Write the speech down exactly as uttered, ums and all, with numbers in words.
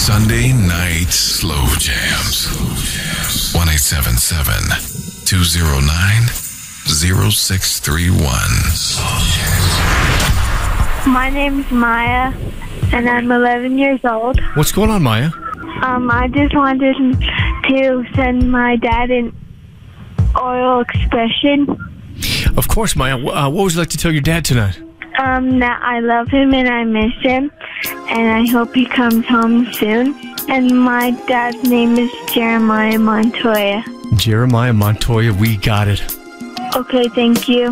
Sunday Night Slow Jams. one eight seven seven, two oh nine, oh six three one. My name's Maya, and I'm eleven years old. What's going on, Maya? Um, I just wanted to send my dad an oral expression. Of course, Maya. Uh, what would you like to tell your dad tonight? Um, that I love him and I miss him, and I hope he comes home soon. And my dad's name is Jeremiah Montoya. Jeremiah Montoya, we got it. Okay, thank you.